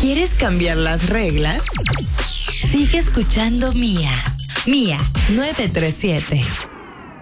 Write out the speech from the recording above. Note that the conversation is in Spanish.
¿Quieres cambiar las reglas? Sigue escuchando Mía 937.